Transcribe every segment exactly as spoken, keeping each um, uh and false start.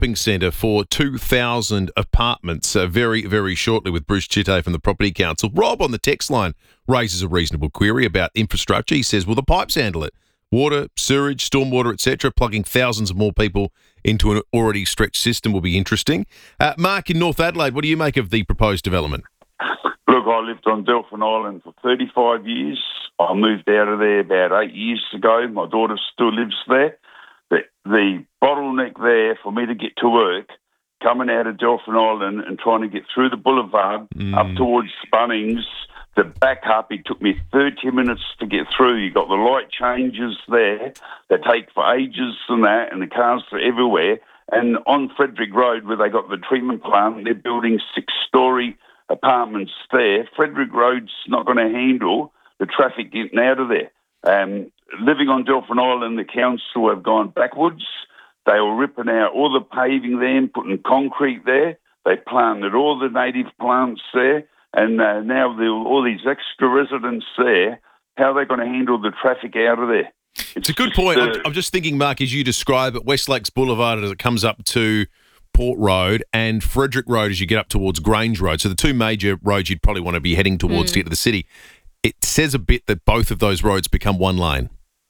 shopping centre for two thousand apartments uh, very, very shortly with Bruce Chitte from the Property Council. Rob on the text line raises a reasonable query about infrastructure. He says, will the pipes handle it? Water, sewage, stormwater, et cetera, plugging thousands of more people into an already stretched system will be interesting. Uh, Mark in North Adelaide, what do you make of the proposed development? Look, I lived on Delphin Island for thirty-five years. I moved out of there about eight years ago. My daughter still lives there. The, the bottleneck there for me to get to work, coming out of Delphin Island and trying to get through the boulevard mm. up towards Bunnings, the back up, it took me thirty minutes to get through. You got the light changes there that take for ages and that, and the cars are everywhere. And on Frederick Road, where they got the treatment plant, they're building six-storey apartments there. Frederick Road's not going to handle the traffic getting out of there. Um, living on Delphin Island, the council have gone backwards. They were ripping out all the paving there and putting concrete there. They planted all the native plants there. And uh, now there are all these extra residents there. How are they going to handle the traffic out of there? It's, it's a good point. Uh, I'm, I'm just thinking, Mark, as you describe it, West Lakes Boulevard as it comes up to Port Road and Frederick Road as you get up towards Grange Road. So the two major roads you'd probably want to be heading towards mm. to get to the city. It says a bit that both of those roads become one lane.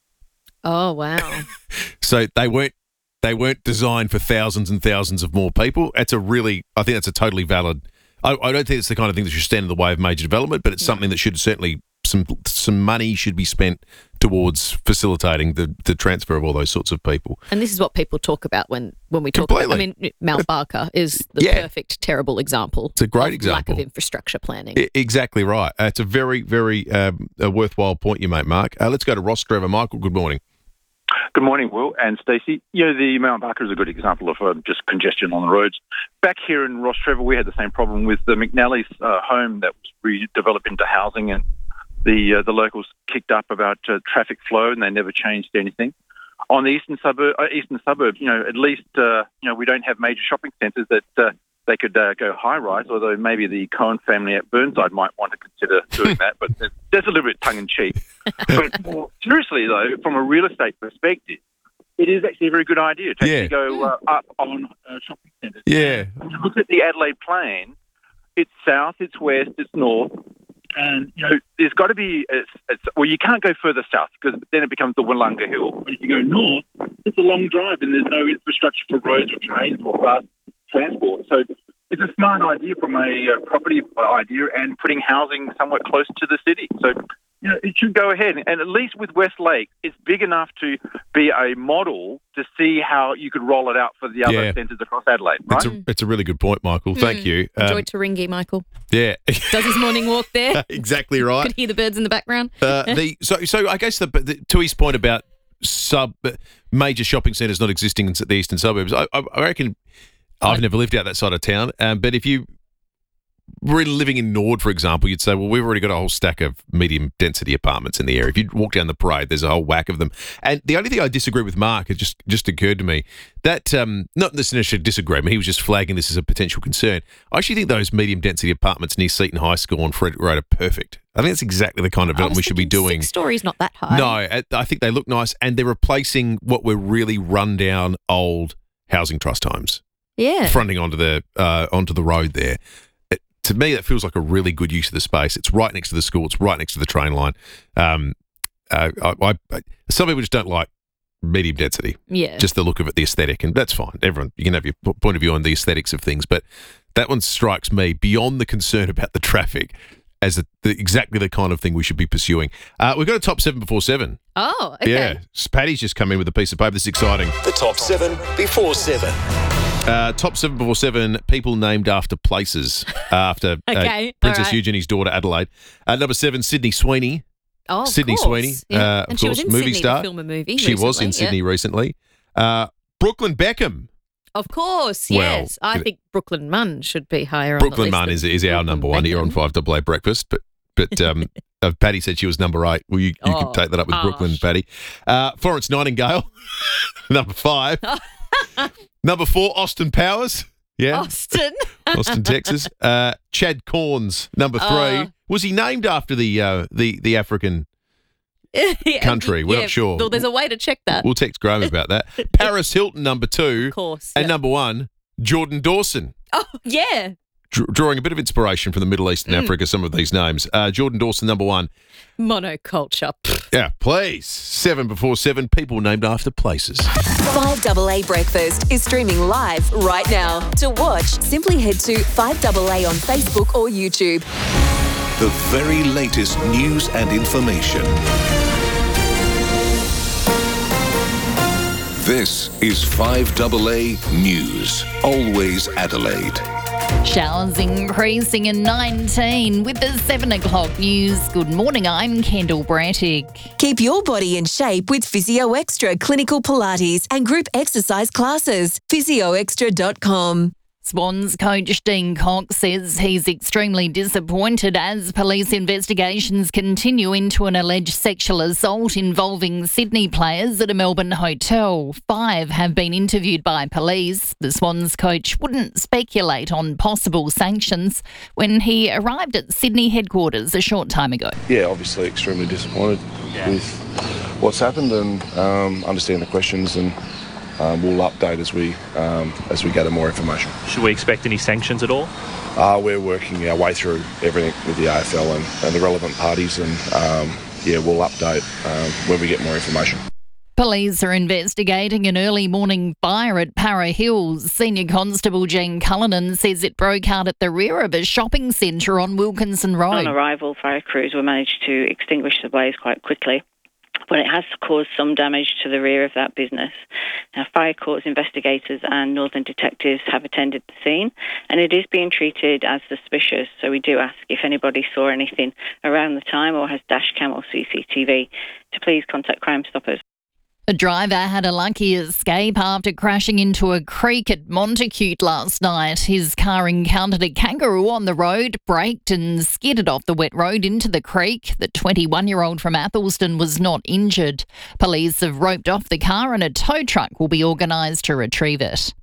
Oh, wow. So they weren't they weren't designed for thousands and thousands of more people. That's a really, I think that's a totally valid, I, I don't think it's the kind of thing that should stand in the way of major development, but it's something that should certainly, some some money should be spent towards facilitating the, the transfer of all those sorts of people. And this is what people talk about when, when we talk Completely. about, I mean, Mount Barker is the yeah. perfect, terrible example. It's a great of example. Lack of infrastructure planning. I, exactly right. Uh, it's a very, very um, a worthwhile point you make, Mark. Uh, let's go to Ross Trevor. Michael, good morning. Good morning, Will and Stacey. You know, the Mount Barker is a good example of uh, just congestion on the roads. Back here in Ross Trevor, we had the same problem with the McNally's uh, home that was redeveloped into housing, and the uh, the locals kicked up about uh, traffic flow, and they never changed anything. On the eastern suburb, uh, eastern suburbs, you know, at least uh, you know we don't have major shopping centres that uh, they could uh, go high rise. Although maybe the Cohen family at Burnside might want to consider doing that, but that's a little bit tongue in cheek. But more seriously, though, from a real estate perspective, it is actually a very good idea to yeah. actually go uh, up on uh, shopping centres. Yeah. When you look at the Adelaide Plain, it's south, it's west, it's north. And, you know, there's got to be, it's, it's, well, you can't go further south because then it becomes the Wollonga Hill. But if you go north, it's a long drive and there's no infrastructure for roads or trains or bus transport. So it's a smart idea from a uh, property idea and putting housing somewhat close to the city. So, you know, it should go ahead. And at least with West Lake, it's big enough to be a model to see how you could roll it out for the other yeah. centres across Adelaide, right? It's a, it's a really good point, Michael. Thank mm. you. Enjoy um, Taringi, Michael. Yeah. Does his morning walk there. Exactly right. Could hear the birds in the background. uh, the So so I guess the, the, to his point about sub major shopping centres not existing in the eastern suburbs, I, I reckon I've never lived out that side of town, um, but if you were living in Nord, for example, you'd say, well, we've already got a whole stack of medium-density apartments in the area. If you walk down the parade, there's a whole whack of them. And the only thing I disagree with Mark, it just just occurred to me, that, um, not necessarily disagree, but he was just flagging this as a potential concern. I actually think those medium-density apartments near Seton High School on Frederick Road are perfect. I think that's exactly the kind of development we should be doing. Six stories not that high. No, I think they look nice, and they're replacing what were really run-down old housing trust homes. Yeah. Fronting onto the uh, onto the road there. It, to me, that feels like a really good use of the space. It's right next to the school. It's right next to the train line. Um, uh, I, I, some people just don't like medium density. Yeah. Just the look of it, the aesthetic, and that's fine. Everyone, you can have your point of view on the aesthetics of things, but that one strikes me beyond the concern about the traffic as a, the, exactly the kind of thing we should be pursuing. Uh, we've got a top seven before seven. Oh, okay. Yeah. Paddy's just come in with a piece of paper. This is exciting. The top seven before seven. Uh, top seven before seven, people named after places, uh, after okay, uh, Princess right. Eugenie's daughter, Adelaide. Uh, number seven, Sydney Sweeney. Oh, Sydney of Sweeney, yeah. uh, and of she course, was in movie Sydney star. to film a movie She recently, was in Sydney yeah. recently. Uh, Brooklyn Beckham. Of course, Well, yes. I think Brooklyn Munn should be higher Brooklyn on the list. Munn is, is our Brooklyn number one Beckham. here on five double A Breakfast, but but um, uh, Paddy said she was number eight. Well, you, you Oh, can take that up with gosh. Brooklyn, Paddy. Uh, Florence Nightingale, number five. Number four, Austin Powers. Yeah. Austin. Austin, Texas. Uh, Chad Corns, number three. Uh, was he named after the uh, the the African yeah, country. We're yeah, not sure. Well, there's a way to check that. We'll text Graham about that. Paris Hilton, number two. Of course. And yeah. number one, Jordan Dawson. Oh, yeah. Dr- drawing a bit of inspiration from the Middle East and Mm. Africa, some of these names. Uh, Jordan Dawson, number one. Monoculture. Yeah, please. Seven before seven, people named after places. five A A Breakfast is streaming live right now. To watch, simply head to five A A on Facebook or YouTube. The very latest news and information. This is five A A News. Always Adelaide. Showers increasing in nineteen with the seven o'clock news. Good morning, I'm Kendall Brattick. Keep your body in shape with Physio Extra clinical Pilates and group exercise classes. physio extra dot com. Swans coach Dean Cox says he's extremely disappointed as police investigations continue into an alleged sexual assault involving Sydney players at a Melbourne hotel. Five have been interviewed by police. The Swans coach wouldn't speculate on possible sanctions when he arrived at Sydney headquarters a short time ago. Yeah, obviously extremely disappointed yeah. with what's happened and um, understand the questions and Um, we'll update as we um, as we gather more information. Should we expect any sanctions at all? Uh, we're working our way through everything with the A F L and, and the relevant parties, and um, yeah, we'll update um, when we get more information. Police are investigating an early morning fire at Para Hills. Senior Constable Jane Cullinan says it broke out at the rear of a shopping centre on Wilkinson Road. On arrival, fire crews were managed to extinguish the blaze quite quickly, but it has caused some damage to the rear of that business. Now, fire courts investigators and Northern detectives have attended the scene, and it is being treated as suspicious. So we do ask if anybody saw anything around the time or has dash cam or C C T V to please contact Crime Stoppers. A driver had a lucky escape after crashing into a creek at Montacute last night. His car encountered a kangaroo on the road, braked and skidded off the wet road into the creek. The twenty-one-year-old from Athelston was not injured. Police have roped off the car and a tow truck will be organised to retrieve it.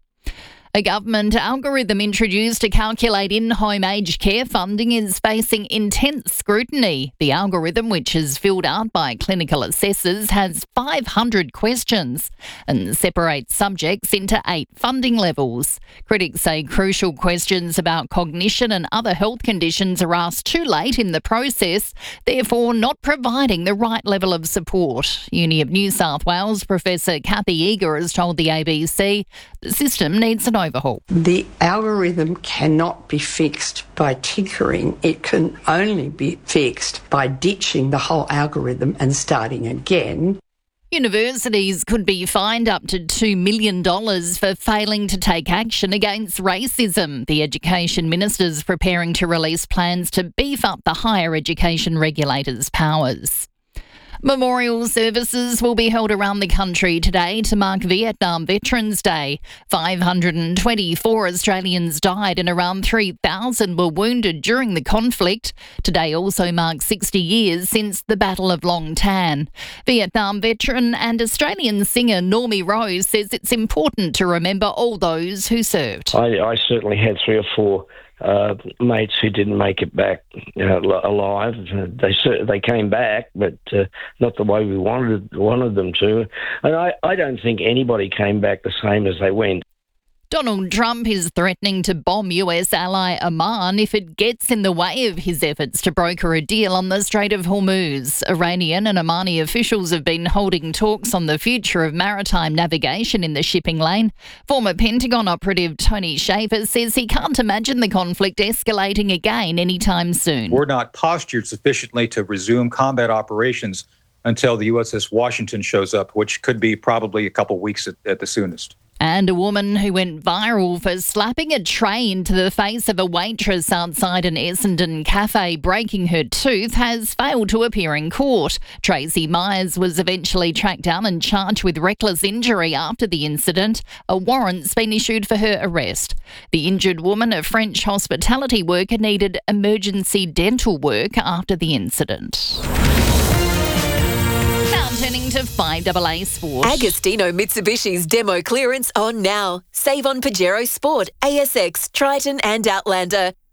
A government algorithm introduced to calculate in-home aged care funding is facing intense scrutiny. The algorithm, which is filled out by clinical assessors, has five hundred questions and separates subjects into eight funding levels. Critics say crucial questions about cognition and other health conditions are asked too late in the process, therefore not providing the right level of support. Uni of New South Wales Professor Kathy Eager has told the A B C the system needs an overhaul. The algorithm cannot be fixed by tinkering. It can only be fixed by ditching the whole algorithm and starting again. Universities could be fined up to two million dollars for failing to take action against racism. The Education Minister's preparing to release plans to beef up the higher education regulators' powers. Memorial services will be held around the country today to mark Vietnam Veterans Day. five hundred twenty-four Australians died and around three thousand were wounded during the conflict. Today also marks sixty years since the Battle of Long Tan. Vietnam veteran and Australian singer Normie Rose says it's important to remember all those who served. I, I certainly had three or four Uh, mates who didn't make it back uh, alive. They they came back, but uh, not the way we wanted wanted them to. And I, I don't think anybody came back the same as they went. Donald Trump is threatening to bomb U S ally Oman if it gets in the way of his efforts to broker a deal on the Strait of Hormuz. Iranian and Omani officials have been holding talks on the future of maritime navigation in the shipping lane. Former Pentagon operative Tony Shaffer says he can't imagine the conflict escalating again anytime soon. We're not postured sufficiently to resume combat operations until the U S S Washington shows up, which could be probably a couple weeks at, at the soonest. And a woman who went viral for slapping a tray into the face of a waitress outside an Essendon cafe, breaking her tooth, has failed to appear in court. Tracy Myers was eventually tracked down and charged with reckless injury after the incident. A warrant's been issued for her arrest. The injured woman, a French hospitality worker, needed emergency dental work after the incident. Turning to five A A Sport. Agostino Mitsubishi's demo clearance on now. Save on Pajero Sport, A S X, Triton and Outlander.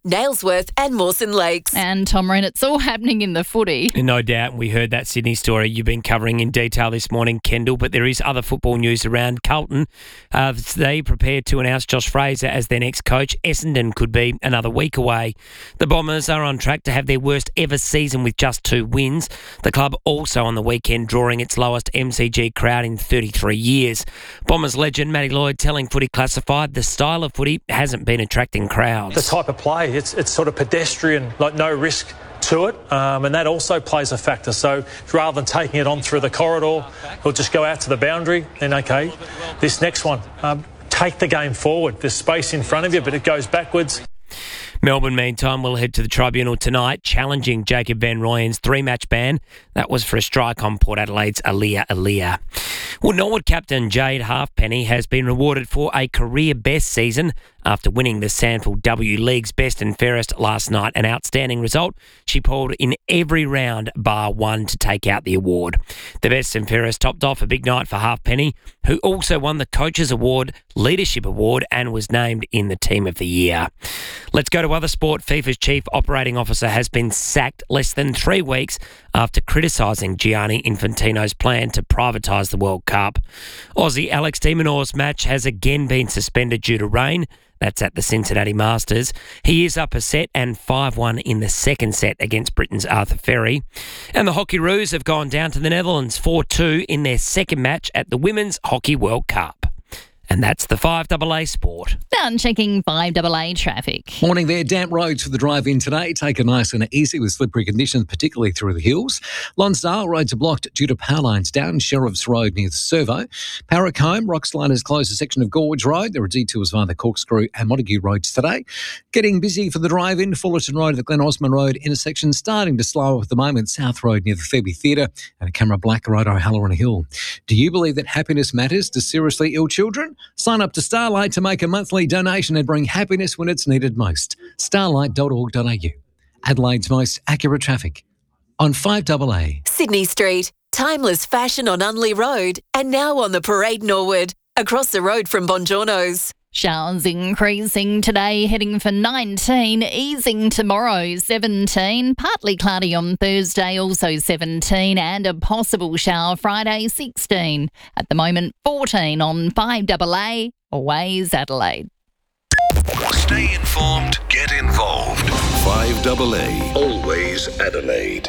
Nailsworth and Mawson Lakes. And Tom Wren, it's all happening in the footy. No doubt. We heard that Sydney story you've been covering in detail this morning, Kendall, but there is other football news around. Carlton, uh, they prepared to announce Josh Fraser as their next coach. Essendon could be another week away. The Bombers are on track to have their worst ever season with just two wins. The club also on the weekend drawing its lowest M C G crowd in thirty-three years. Bombers legend Matty Lloyd telling Footy Classified the style of footy hasn't been attracting crowds. The type of play, it's it's sort of pedestrian, like no risk to it, um, and that also plays a factor. So rather than taking it on through the corridor, or just go out to the boundary, then okay, this next one, um, take the game forward. There's space in front of you, but it goes backwards. Melbourne, meantime, will head to the tribunal tonight, challenging Jacob Van Rooyen's three-match ban. That was for a strike on Port Adelaide's Aaliyah Aaliyah. Well, Norwood captain Jade Halfpenny has been rewarded for a career-best season after winning the SANFL W League's Best and Fairest last night. An outstanding result. She pulled in every round bar one to take out the award. The Best and Fairest topped off a big night for Halfpenny, who also won the Coaches Award, Leadership Award, and was named in the Team of the Year. Let's go to other sport. FIFA's chief operating officer has been sacked less than three weeks after criticising Gianni Infantino's plan to privatise the World Cup. Aussie Alex de Minaur's match has again been suspended due to rain. That's at the Cincinnati Masters. He is up a set and five one in the second set against Britain's Arthur Ferry. And the Hockeyroos have gone down to the Netherlands four two in their second match at the Women's Hockey World Cup. And that's the five double A Sport. Down checking five double A traffic. Morning there. Damp roads for the drive-in today. Take it nice and easy with slippery conditions, particularly through the hills. Lonsdale roads are blocked due to power lines down. Sheriff's Road near the Servo. Parracombe, Roxline has closed a section of Gorge Road. There are detours via the Corkscrew and Montague roads today. Getting busy for the drive-in. Fullerton Road at the Glen Osmond Road intersection starting to slow at the moment. South Road near the Phoebe Theatre and a Camera Black Road, O'Halloran Hill. Do you believe that happiness matters to seriously ill children? Sign up to Starlight to make a monthly donation and bring happiness when it's needed most. starlight dot org dot a u. Adelaide's most accurate traffic on five double A. Sydney Street, timeless fashion on Unley Road, and now on the Parade Norwood, across the road from Bongiorno's. Showers increasing today, heading for nineteen, easing tomorrow, seventeen, partly cloudy on Thursday, also seventeen, and a possible shower Friday, sixteen. At the moment, fourteen on five double A, Always Adelaide. Stay informed, get involved. five double A, Always Adelaide.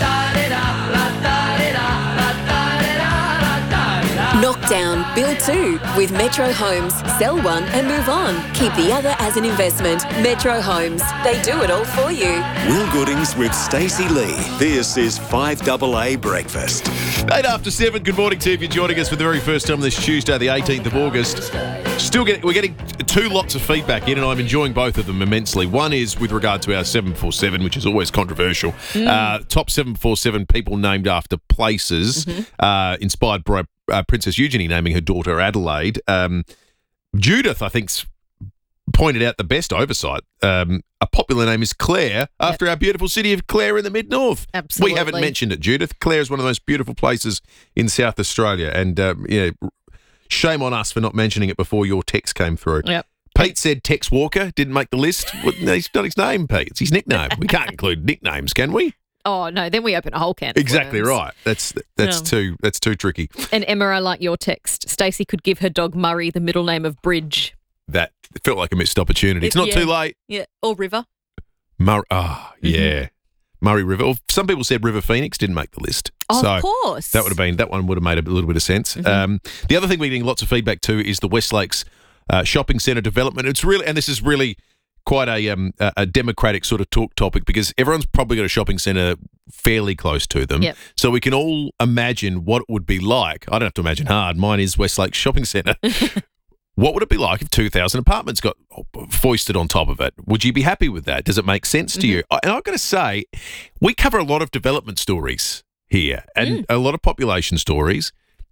Knockdown, build two with Metro Homes. Sell one and move on. Keep the other as an investment. Metro Homes. They do it all for you. Will Goodings with Stacey Lee. This is five double A Breakfast. Eight after seven. Good morning to you if you're joining us for the very first time this Tuesday, the eighteenth of August. Still getting, we're getting two lots of feedback in, and I'm enjoying both of them immensely. One is with regard to our seven four seven, which is always controversial. Mm. Uh, top seven four seven people named after places, mm-hmm. uh, inspired by uh, Princess Eugenie naming her daughter Adelaide. Um, Judith, I think, pointed out the best oversight. Um, a popular name is Clare, after yep. our beautiful city of Clare in the mid-north. Absolutely. We haven't mentioned it, Judith. Clare is one of the most beautiful places in South Australia, and um, yeah, shame on us for not mentioning it before your text came through. Yep. Pete said Tex Walker didn't make the list. Well, it's not his name, Pete. It's his nickname. We can't include nicknames, can we? Oh no, then we open a whole can. Of exactly worms. right. That's that's Yeah. too that's too tricky. And Emma, I like your text. Stacey could give her dog Murray the middle name of Bridge. That felt like a missed opportunity. It's not Yeah. too late. Yeah, or River. Murray. Ah, oh, yeah. Murray River. Or some people said River Phoenix didn't make the list. Oh, so of course. That would have been that one would have made a little bit of sense. Mm-hmm. Um, the other thing we're getting lots of feedback to is the West Lakes uh, shopping centre development. It's really, and this is really quite a um, a a democratic sort of talk topic because everyone's probably got a shopping centre fairly close to them. Yep. So we can all imagine what it would be like. I don't have to imagine hard. Mine is West Lakes Shopping Centre. What would it be like if two thousand apartments got foisted on top of it? Would you be happy with that? Does it make sense to Mm-hmm. you? And I've got to say, we cover a lot of development stories here and Mm. a lot of population stories.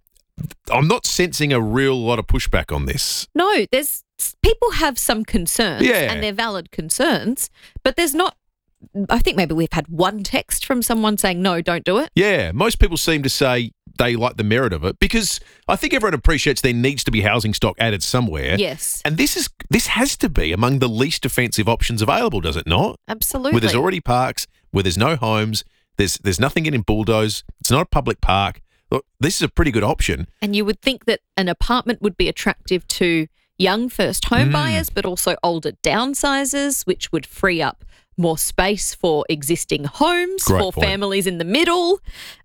I'm not sensing a real lot of pushback on this. No, there's people have some concerns, Yeah. and they're valid concerns, but there's not. I think maybe we've had one text from someone saying no, don't do it. Yeah, most people seem to say they like the merit of it, because I think everyone appreciates there needs to be housing stock added somewhere. Yes. And this is this has to be among the least offensive options available, does it not? Absolutely. Where there's already parks, where there's no homes, there's there's nothing getting bulldozed. It's not a public park. Look, this is a pretty good option. And you would think that an apartment would be attractive to young first home Mm. buyers, but also older downsizers, which would free up more space for existing homes, Great for point. families in the middle.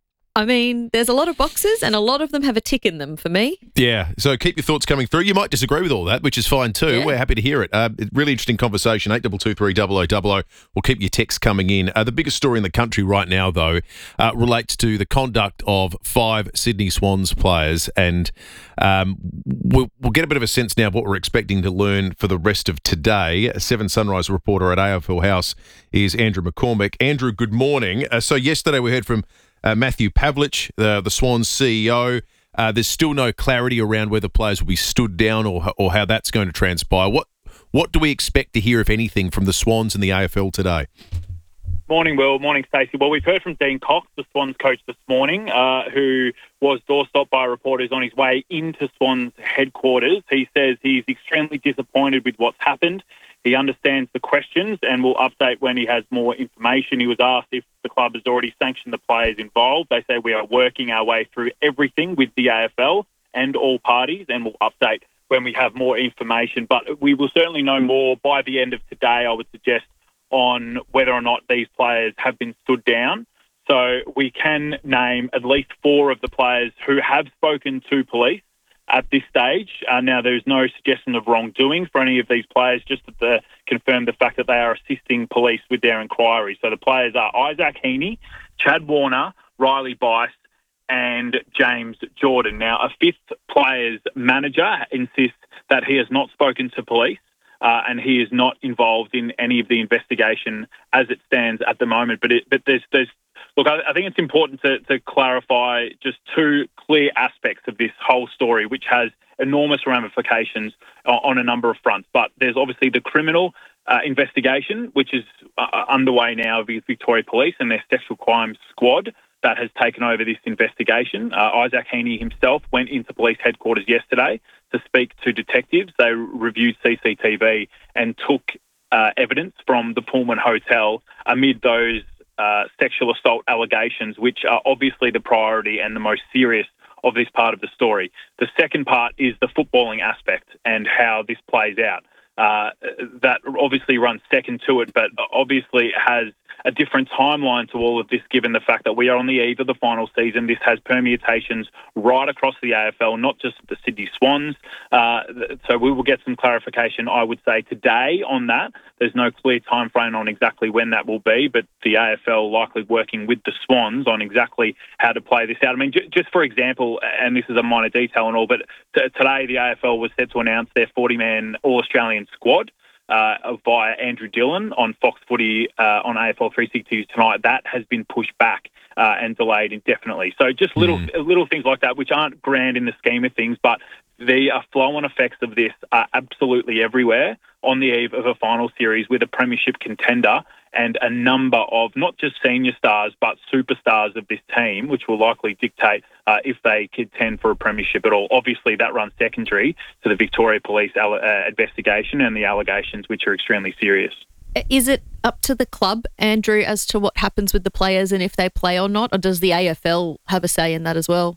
I mean, there's a lot of boxes and a lot of them have a tick in them for me. Yeah, so keep your thoughts coming through. You might disagree with all that, which is fine too. Yeah. We're happy to hear it. Uh, really interesting conversation, eight two two three double oh double oh. We'll keep your texts coming in. Uh, the biggest story in the country right now, though, uh, relates to the conduct of five Sydney Swans players, and um, we'll, we'll get a bit of a sense now of what we're expecting to learn for the rest of today. Seven Sunrise reporter at A F L House is Andrew McCormick. Andrew, good morning. Uh, so yesterday we heard from Uh, Matthew Pavlich, the, the Swans C E O. Uh, there's still no clarity around whether players will be stood down or or how that's going to transpire. What what do we expect to hear, if anything, from the Swans and the A F L today? Morning, Will. Morning, Stacey. Well, we've heard from Dean Cox, the Swans coach this morning, uh, who was doorstopped by reporters on his way into Swans headquarters. He says he's extremely disappointed with what's happened. He understands the questions and will update when he has more information. He was asked if the club has already sanctioned the players involved. They say we are working our way through everything with the A F L and all parties, and we'll update when we have more information. But we will certainly know more by the end of today, I would suggest, on whether or not these players have been stood down. So we can name at least four of the players who have spoken to police at this stage. Uh, now, there's no suggestion of wrongdoing for any of these players, just to the, confirm the fact that they are assisting police with their inquiry. So the players are Isaac Heaney, Chad Warner, Riley Bice, and James Jordan. Now, a fifth player's manager insists that he has not spoken to police uh, and he is not involved in any of the investigation as it stands at the moment. But it, but there's there's Look, I, I think it's important to, to clarify just two clear aspects of this whole story, which has enormous ramifications on, on a number of fronts. But there's obviously the criminal uh, investigation, which is uh, underway now with Victoria Police and their sexual crimes squad that has taken over this investigation. Uh, Isaac Heaney himself went into police headquarters yesterday to speak to detectives. They reviewed C C T V and took uh, evidence from the Pullman Hotel amid those Uh, sexual assault allegations, which are obviously the priority and the most serious of this part of the story. The second part is the footballing aspect and how this plays out. Uh, that obviously runs second to it, but obviously has a different timeline to all of this, given the fact that we are on the eve of the final season. This has permutations right across the A F L, not just the Sydney Swans. Uh, so we will get some clarification, I would say, today on that. There's no clear time frame on exactly when that will be, but the A F L likely working with the Swans on exactly how to play this out. I mean, j- just for example, and this is a minor detail and all, but t- today the A F L was set to announce their forty-man All-Australian squad uh, via Andrew Dillon on Fox Footy uh, on A F L three sixty tonight. That has been pushed back uh, and delayed indefinitely. So just little mm. little things like that, which aren't grand in the scheme of things, but the uh, flow-on effects of this are absolutely everywhere on the eve of a final series with a premiership contender and a number of not just senior stars but superstars of this team, which will likely dictate uh, if they contend for a premiership at all. Obviously, that runs secondary to the Victoria Police uh, investigation and the allegations, which are extremely serious. Is it up to the club, Andrew, as to what happens with the players and if they play or not, or does the A F L have a say in that as well?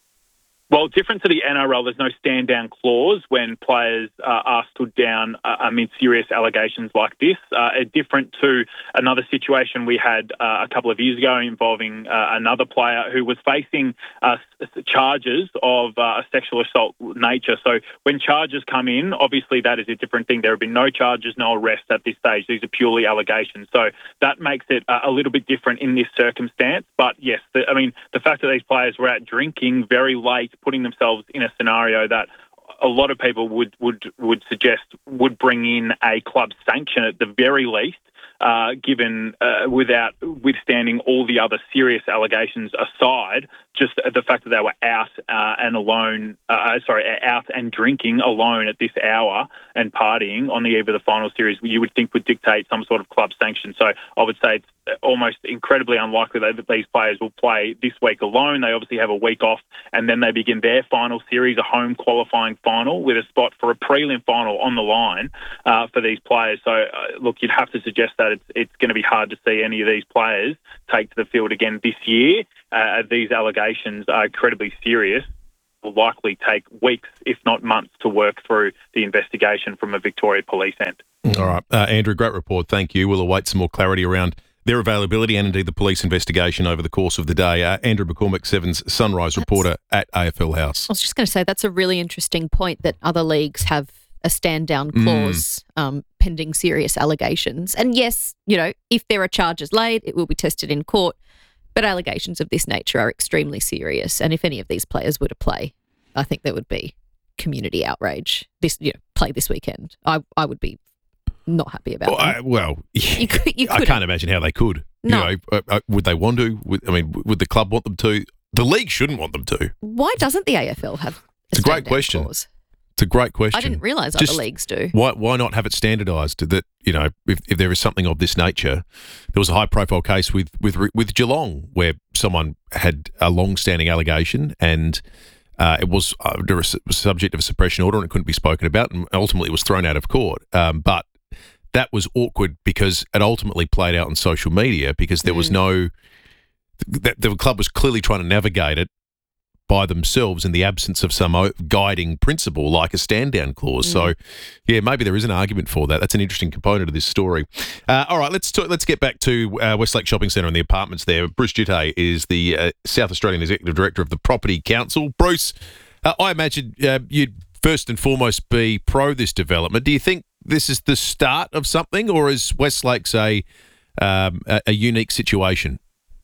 Well, different to the N R L, there's no stand-down clause when players uh, are stood down uh, amid serious allegations like this. Uh, different to another situation we had uh, a couple of years ago involving uh, another player who was facing uh, charges of uh, a sexual assault nature. So when charges come in, obviously that is a different thing. There have been no charges, no arrests at this stage. These are purely allegations. So that makes it uh, a little bit different in this circumstance. But yes, the, I mean, the fact that these players were out drinking very late, putting themselves in a scenario that a lot of people would would would suggest would bring in a club sanction at the very least uh, given uh, without withstanding all the other serious allegations aside, just the fact that they were out uh, and alone, uh, sorry, out and drinking alone at this hour and partying on the eve of the final series, you would think would dictate some sort of club sanction. So I would say it's almost incredibly unlikely that these players will play this week alone. They obviously have a week off, and then they begin their final series, a home qualifying final, with a spot for a prelim final on the line uh, for these players. So, uh, look, you'd have to suggest that it's, it's going to be hard to see any of these players take to the field again this year. Uh, these allegations are incredibly serious. Will likely take weeks, if not months, to work through the investigation from a Victoria Police end. All right. Uh, Andrew, great report. Thank you. We'll await some more clarity around their availability and indeed the police investigation over the course of the day. Uh, Andrew McCormick, Seven's Sunrise reporter at A F L House. I was just going to say that's a really interesting point that other leagues have a stand down clause mm. um, pending serious allegations. And yes, you know, if there are charges laid, it will be tested in court. But allegations of this nature are extremely serious. And if any of these players were to play, I think there would be community outrage. This, you know, play this weekend. I, I would be not happy about well, that. I, well, you could, you I can't imagine how they could. No. You know, uh, would they want to? Would, I mean, would the club want them to? The league shouldn't want them to. Why doesn't the A F L have a It's a great question. Clause? It's a great question. I didn't realise Just other leagues do. Why why not have it standardised that, you know, if, if there is something of this nature? There was a high-profile case with, with, with Geelong where someone had a long-standing allegation and uh, it was, uh, was subject of a suppression order and it couldn't be spoken about, and ultimately it was thrown out of court. Um, but that was awkward because it ultimately played out on social media because there mm. was no the, – the club was clearly trying to navigate it by themselves in the absence of some guiding principle like a stand-down clause. Mm. So, yeah, maybe there is an argument for that. That's an interesting component of this story. Uh, all right, let's talk, let's get back to uh, Westlake Shopping Centre and the apartments there. Bruce Jitte is the uh, South Australian Executive Director of the Property Council. Bruce, uh, I imagine uh, you'd first and foremost be pro this development. Do you think this is the start of something, or is Westlake's a, um, a, a unique situation?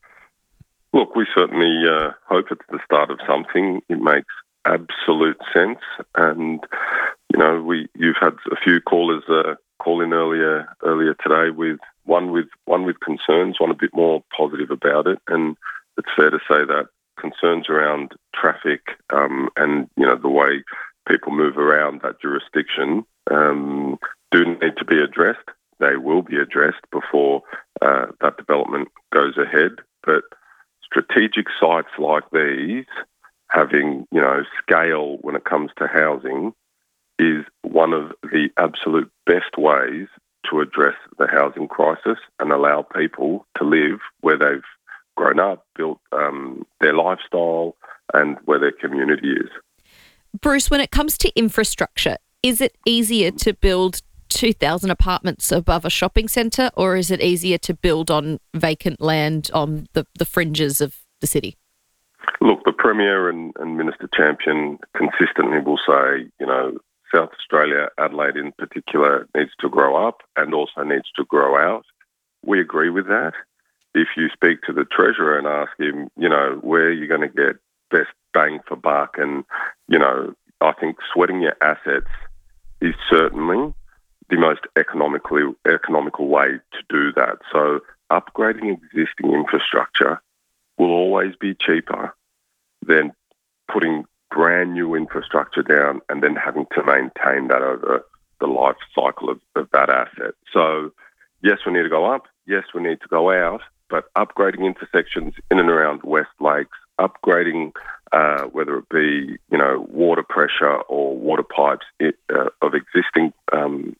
Look, we certainly uh, hope it's the start of something. It makes absolute sense. And, you know, we you've had a few callers uh, call in earlier earlier today with one with one with concerns, one a bit more positive about it. And it's fair to say that concerns around traffic um, and, you know, the way people move around that jurisdiction um, do need to be addressed. They will be addressed before uh, that development goes ahead. But strategic sites like these, having, you know, scale when it comes to housing, is one of the absolute best ways to address the housing crisis and allow people to live where they've grown up, built um, their lifestyle, and where their community is. Bruce, when it comes to infrastructure, is it easier to build two thousand apartments above a shopping centre, or is it easier to build on vacant land on the, the fringes of the city? Look, the Premier and, and Minister Champion consistently will say, you know, South Australia, Adelaide in particular, needs to grow up and also needs to grow out. We agree with that. If you speak to the Treasurer and ask him, you know, where are you going to get best bang for buck, and, you know, I think sweating your assets is certainly the most economically economical way to do that. So upgrading existing infrastructure will always be cheaper than putting brand new infrastructure down and then having to maintain that over the life cycle of, of that asset. So yes, we need to go up. Yes, we need to go out. But upgrading intersections in and around West Lakes, upgrading uh, whether it be, you know, water pressure or water pipes it, uh, of existing um,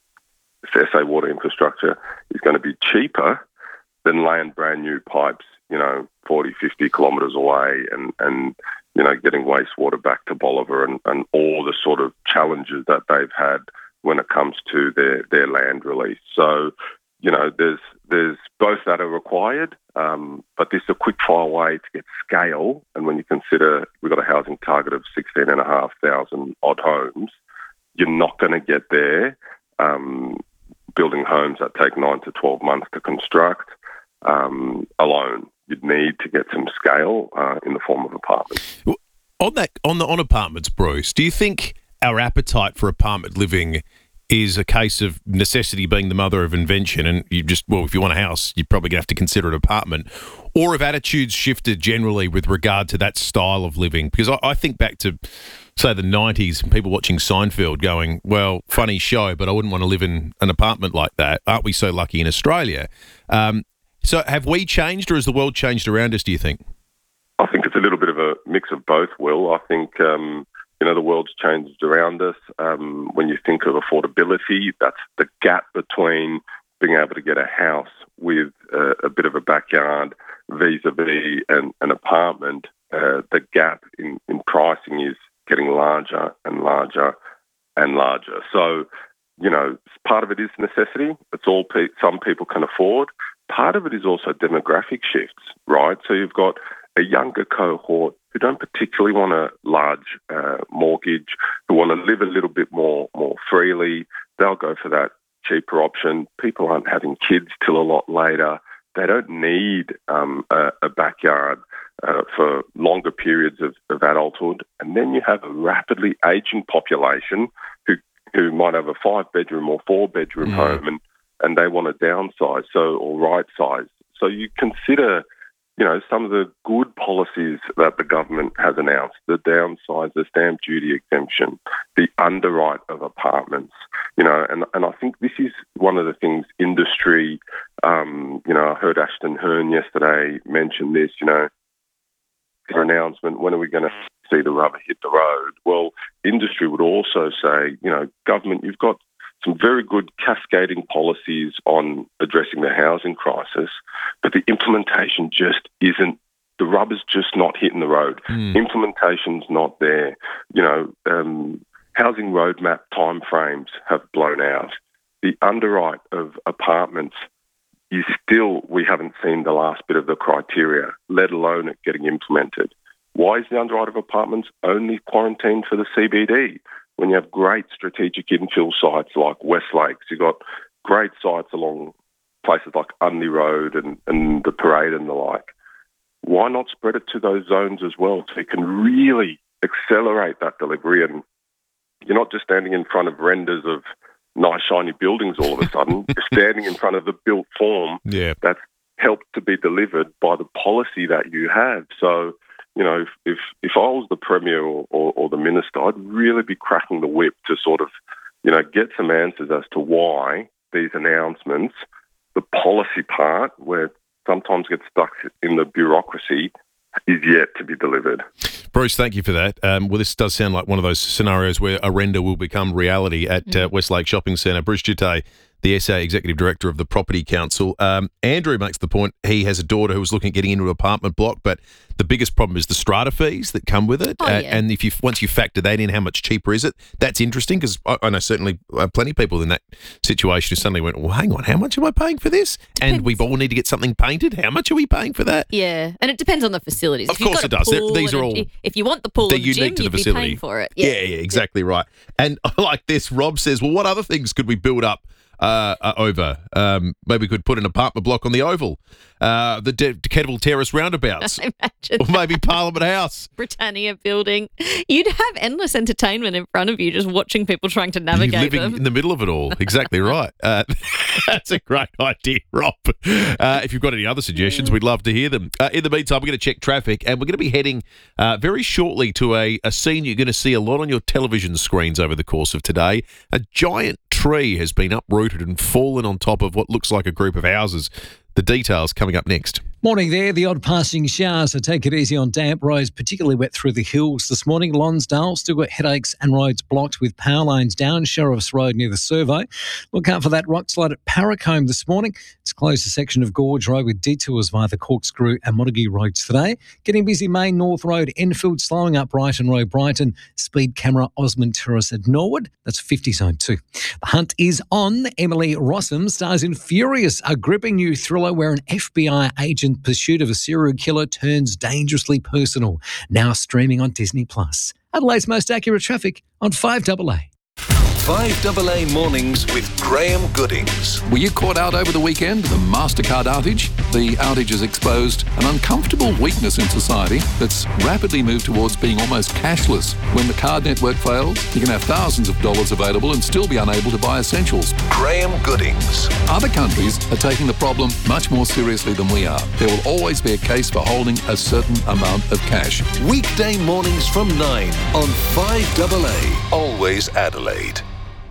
S A water infrastructure is going to be cheaper than laying brand new pipes, you know, forty, fifty kilometres away and, and, you know, getting wastewater back to Bolivar and, and all the sort of challenges that they've had when it comes to their, their land release. So, you know, there's there's both that are required, um, but this is a quick fire way to get scale. And when you consider we've got a housing target of sixteen and a half thousand odd homes, you're not going to get there um, building homes that take nine to twelve months to construct um, alone. You'd need to get some scale uh, in the form of apartments. On that, on the on apartments, Bruce, do you think our appetite for apartment living is a case of necessity being the mother of invention, and you just, well, if you want a house, you're probably going to have to consider an apartment, or if attitudes shifted generally with regard to that style of living? Because I, I think back to, say, the nineties, and people watching Seinfeld going, well, funny show, but I wouldn't want to live in an apartment like that. Aren't we so lucky in Australia? Um, so have we changed, or has the world changed around us, do you think? I think it's a little bit of a mix of both, Will. I think, um, you know, the world's changed around us. Um, when you think of affordability, that's the gap between being able to get a house with uh, a bit of a backyard vis-a-vis an, an apartment. Uh, the gap in, in pricing is getting larger and larger and larger. So, you know, part of it is necessity. It's all pe- some people can afford. Part of it is also demographic shifts, right? So you've got a younger cohort who don't particularly want a large uh, mortgage, who want to live a little bit more more freely. They'll go for that cheaper option. People aren't having kids till a lot later. They don't need um, a, a backyard uh, for longer periods of, of adulthood. And then you have a rapidly aging population who who might have a five-bedroom or four-bedroom mm. home, and, and they want to downsize, so or right-size. So you consider, you know, some of the good policies that the government has announced, the downsize, the stamp duty exemption, the underwrite of apartments, you know, and, and I think this is one of the things industry, um, you know, I heard Ashton Hearn yesterday mention this, you know, their announcement, when are we going to see the rubber hit the road? Well, industry would also say, you know, government, you've got some very good cascading policies on addressing the housing crisis, but the implementation just isn't, the rubber's just not hitting the road. Mm. Implementation's not there. You know, um, housing roadmap timeframes have blown out. The underwrite of apartments is still, we haven't seen the last bit of the criteria, let alone it getting implemented. Why is the underwrite of apartments only quarantined for the C B D? When you have great strategic infill sites like West Lakes, you've got great sites along places like Unley Road and, and the Parade and the like. Why not spread it to those zones as well, so you can really accelerate that delivery, and you're not just standing in front of renders of nice shiny buildings all of a sudden. You're standing in front of the built form yeah. that's helped to be delivered by the policy that you have. So, you know, if if, if I was the Premier or, or, or the Minister, I'd really be cracking the whip to sort of, you know, get some answers as to why these announcements, the policy part, where sometimes gets stuck in the bureaucracy, is yet to be delivered. Bruce, thank you for that. Um, well, this does sound like one of those scenarios where a render will become reality at mm. uh, Westlake Shopping Centre. Bruce Dutay, the S A Executive Director of the Property Council. Um, Andrew makes the point he has a daughter who was looking at getting into an apartment block, but the biggest problem is the strata fees that come with it. Oh, uh, yeah. And if you once you factor that in, how much cheaper is it? That's interesting, because I, I know certainly uh, plenty of people in that situation who suddenly went, well, hang on, how much am I paying for this? Depends. And we all need to get something painted. How much are we paying for that? Yeah, and it depends on the facilities. Of if you've course got it a does. They're- pool these and are a- all- If you want the pool They're and the unique gym, to the you'd facility. be paying for it. Yeah, Yeah, yeah, exactly right. And I like this. Rob says, well, what other things could we build up uh, uh, over? Um, maybe we could put an apartment block on the Oval, uh, the De- Kedville Terrace roundabouts, Imagine or maybe Parliament House. Britannia building. You'd have endless entertainment in front of you just watching people trying to You're navigate living them. in the middle of it all. Exactly right. Uh, that's a great idea, Rob. Uh, if you've got any other suggestions, we'd love to hear them. Uh, in the meantime, we're going to check traffic, and we're going to be heading uh, very shortly to a, a scene you're going to see a lot on your television screens over the course of today. A giant tree has been uprooted and fallen on top of what looks like a group of houses. The details coming up next. Morning there. The odd passing shower, so take it easy on damp roads, particularly wet through the hills this morning. Lonsdale still got headaches and roads blocked with power lines down Sheriff's Road near the Servo. Look out for that rock slide at Parracombe this morning. It's closed a section of Gorge Road with detours via the Corkscrew and Montague roads today. Getting busy Main North Road, Enfield, slowing up Brighton Road, Brighton. Speed camera Osmond Terrace at Norwood. That's fifty zone two. The hunt is on. Emily Rossum stars in Furious, a gripping new thriller where an F B I agent pursuit of a serial killer turns dangerously personal. Now streaming on Disney Plus. Adelaide's most accurate traffic on five double A. five double A mornings with Graham Goodings. Were you caught out over the weekend? The MasterCard outage? the outage has exposed an uncomfortable weakness in society that's rapidly moved towards being almost cashless. When the card network fails, you can have thousands of dollars available and still be unable to buy essentials. Graham Goodings. Other countries are taking the problem much more seriously than we are. There will always be a case for holding a certain amount of cash. Weekday mornings from nine on five double A. Always Adelaide.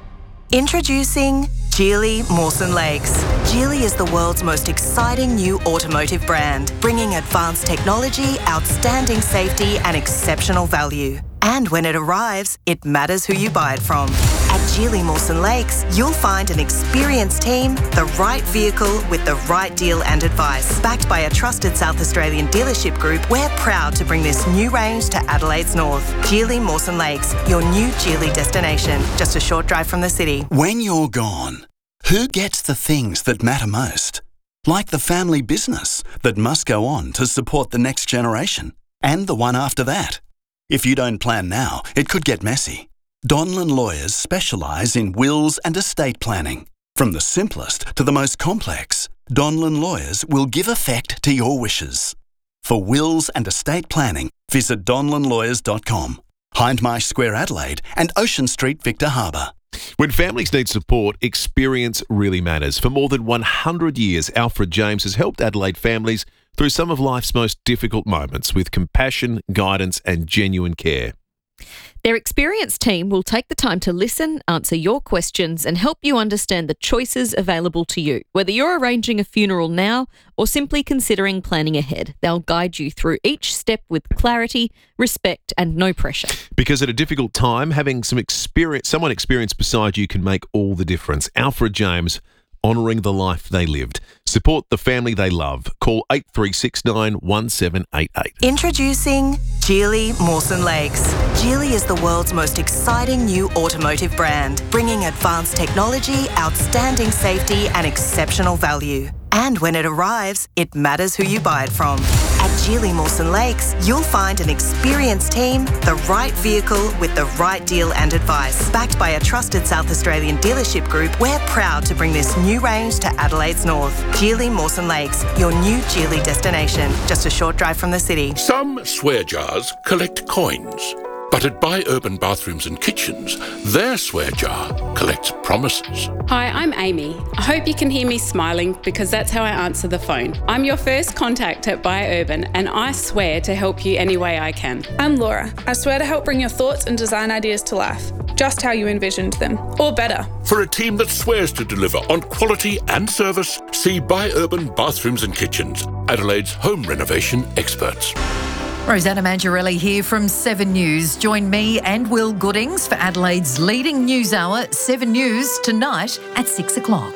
Introducing Geely Mawson Lakes. Geely is the world's most exciting new automotive brand, bringing advanced technology, outstanding safety and exceptional value. And when it arrives, it matters who you buy it from. At Geely Mawson Lakes, you'll find an experienced team, the right vehicle with the right deal and advice. Backed by a trusted South Australian dealership group, we're proud to bring this new range to Adelaide's north. Geely Mawson Lakes, your new Geely destination, just a short drive from the city. When you're gone, who gets the things that matter most? Like the family business that must go on to support the next generation and the one after that. If you don't plan now, it could get messy. Donlan Lawyers specialise in wills and estate planning. From the simplest to the most complex, Donlan Lawyers will give effect to your wishes. For wills and estate planning, visit donlan lawyers dot com. Hindmarsh Square, Adelaide and Ocean Street, Victor Harbour. When families need support, experience really matters. For more than one hundred years, Alfred James has helped Adelaide families through some of life's most difficult moments with compassion, guidance and genuine care. Their experienced team will take the time to listen, answer your questions and help you understand the choices available to you. Whether you're arranging a funeral now or simply considering planning ahead, they'll guide you through each step with clarity, respect and no pressure. Because at a difficult time, having some experience, someone experienced beside you can make all the difference. Alfred James, honouring the life they lived. Support the family they love. Call eight three six nine, one seven eight eight. Introducing Geely Mawson Lakes. Geely is the world's most exciting new automotive brand, bringing advanced technology, outstanding safety and exceptional value. And when it arrives, it matters who you buy it from. At Geely Mawson Lakes, you'll find an experienced team, the right vehicle with the right deal and advice. Backed by a trusted South Australian dealership group, we're proud to bring this new range to Adelaide's north. Geely Mawson Lakes, your new Geely destination, just a short drive from the city. Some swear jars collect coins. But at Buy Urban Bathrooms and Kitchens, their swear jar collects promises. Hi, I'm Amy. I hope you can hear me smiling because that's how I answer the phone. I'm your first contact at Buy Urban and I swear to help you any way I can. I'm Laura. I swear to help bring your thoughts and design ideas to life, just how you envisioned them, or better. For a team that swears to deliver on quality and service, see Buy Urban Bathrooms and Kitchens, Adelaide's home renovation experts. Rosanna Mangiarelli here from Seven News. Join me and Will Goodings for Adelaide's leading news hour, Seven News, tonight at six o'clock.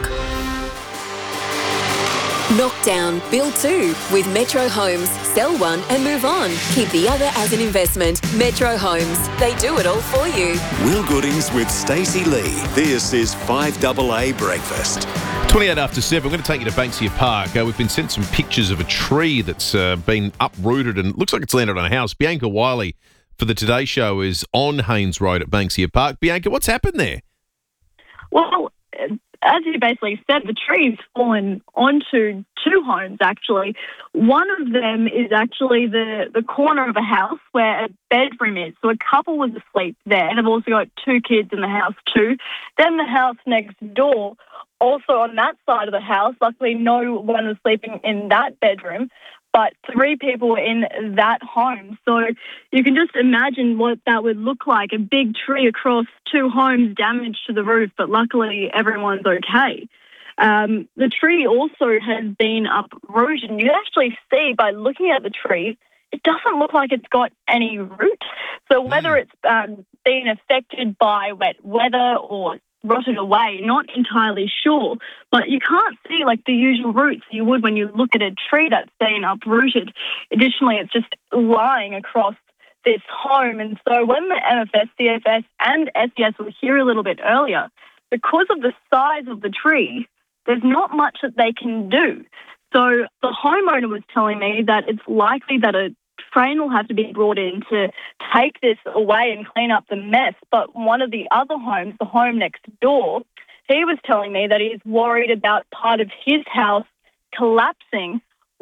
Knock down, build two with Metro Homes. Sell one and move on. Keep the other as an investment. Metro Homes. They do it all for you. Will Goodings with Stacey Lee. This is five double A Breakfast. twenty-eight after seven, we're going to take you to Banksia Park. Uh, we've been sent some pictures of a tree that's uh, been uprooted and looks like it's landed on a house. Bianca Wiley for the Today Show is on Haynes Road at Banksia Park. Bianca, what's happened there? Well, as you basically said, the tree's fallen onto two homes, actually. One of them is actually the, the corner of a house where a bedroom is. So a couple was asleep there. They've also got two kids in the house too. Then the house next door, also on that side of the house, luckily no one was sleeping in that bedroom, but three people were in that home. So you can just imagine what that would look like, a big tree across two homes, damage to the roof, but luckily everyone's okay. Um, the tree also has been uprooted, and you can actually see by looking at the tree, it doesn't look like it's got any roots. So whether it's um, been affected by wet weather or rotted away, not entirely sure, but you can't see like the usual roots you would when you look at a tree that's been uprooted. Additionally, it's just lying across this home, and so when the M F S, C F S and S E S were here a little bit earlier, because of the size of the tree, there's not much that they can do. So the homeowner was telling me that it's likely that a train will have to be brought in to take this away and clean up the mess. But one of the other homes, the home next door, he was telling me that he's worried about part of his house collapsing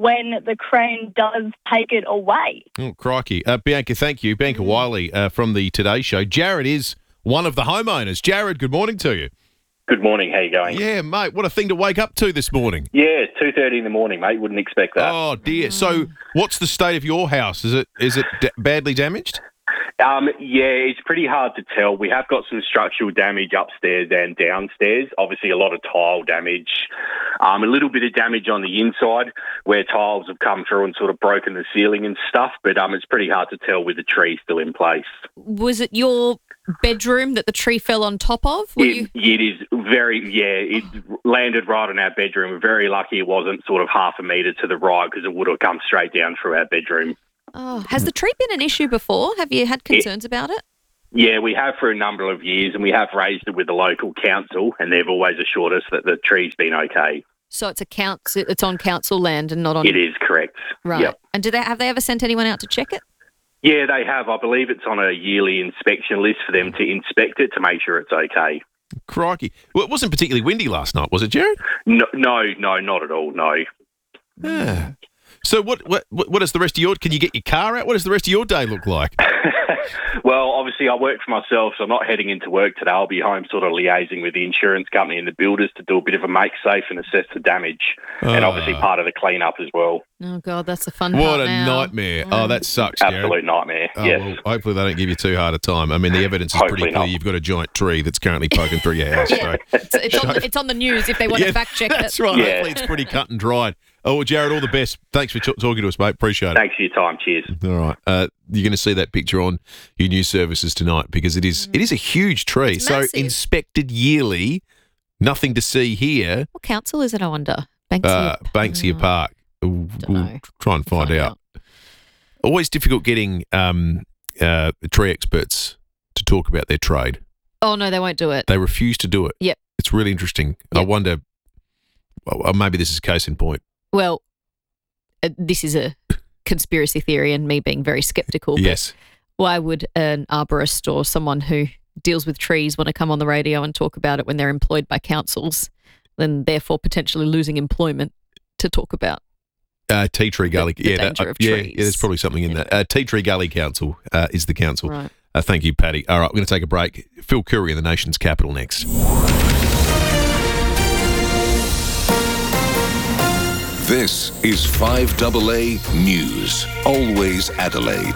when the crane does take it away. Oh, crikey. Uh, Bianca, thank you. Bianca Wiley uh, from the Today Show. Jared is one of the homeowners. Jared, good morning to you. Good morning. How you going? Yeah, mate. What a thing to wake up to this morning. Yeah, two thirty in the morning, mate. Wouldn't expect that. Oh, dear. So what's the state of your house? Is it is it d- badly damaged? Um, yeah, it's pretty hard to tell. We have got some structural damage upstairs and downstairs. Obviously, a lot of tile damage. Um, a little bit of damage on the inside where tiles have come through and sort of broken the ceiling and stuff. But um, it's pretty hard to tell with the tree still in place. Was it your bedroom that the tree fell on top of? Were It, you... it is very, yeah, it landed right on our bedroom. We're very lucky it wasn't sort of half a metre to the right because it would have come straight down through our bedroom. Oh, has the tree been an issue before? Have you had concerns about it? Yeah, we have for a number of years, and we have raised it with the local council, and they've always assured us that the tree's been okay. So it's a council, it's on council land and not on... It is correct. Right. Yep. And do they have they ever sent anyone out to check it? Yeah, they have. I believe it's on a yearly inspection list for them to inspect it to make sure it's okay. Crikey. Well, it wasn't particularly windy last night, was it, Jared? No, no, no, not at all, no. Yeah. So what, what what does the rest of your... Can you get your car out? What does the rest of your day look like? Well, obviously, I work for myself, so I'm not heading into work today. I'll be home sort of liaising with the insurance company and the builders to do a bit of a make safe and assess the damage, and obviously part of the clean-up as well. Oh, God, that's a fun What part a now. nightmare. Oh, that sucks, Jared. Absolute nightmare, Oh, yes. well, hopefully they don't give you too hard a time. I mean, the evidence is pretty Hopefully clear. not. You've got a giant tree that's currently poking through your house. Yeah. So. It's, it's, on, the- it's on the news if they want Yeah, to fact check it. That's right. Hopefully it's pretty cut and dried. Oh, well, Jared, all the best. Thanks for t- talking to us, mate. Appreciate it. Thanks for your time. Cheers. All right. Uh, you're going to see that picture on your news services tonight because it is it is a huge tree. It's so massive. inspected yearly, nothing to see here. What council is it, I wonder? Banksia Uh, Banksia Park. We'll, we'll try and find, out. Always difficult getting um, uh, tree experts to talk about their trade. Oh, no, they won't do it. They refuse to do it. Yep. It's really interesting. I wonder, well, maybe this is case in point. Well, uh, this is a conspiracy theory and me being very sceptical. but Yes. Why would an arborist or someone who deals with trees want to come on the radio and talk about it when they're employed by councils, then therefore potentially losing employment to talk about? Uh, Tea Tree Gully. the yeah, that- danger of yeah, trees. yeah, there's probably something in that. Uh, Tea Tree Gully Council uh, is the council. Right. Uh, thank you, Paddy. All right, we're going to take a break. Phil Curry in the nation's capital next. This is five A A News. Always Adelaide.